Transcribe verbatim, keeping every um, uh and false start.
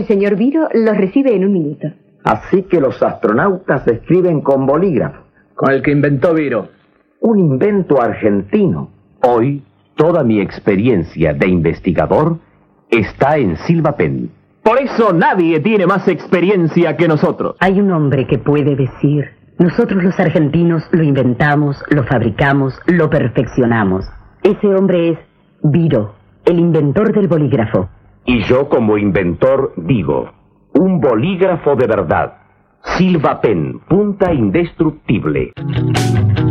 El señor Viro los recibe en un minuto. Así que los astronautas escriben con bolígrafo. Con el que inventó Viro. Un invento argentino. Hoy, toda mi experiencia de investigador está en Silvapen. Por eso nadie tiene más experiencia que nosotros. Hay un hombre que puede decir: nosotros los argentinos lo inventamos, lo fabricamos, lo perfeccionamos. Ese hombre es Viro, el inventor del bolígrafo. Y yo como inventor digo, un bolígrafo de verdad. Silvapen, punta indestructible.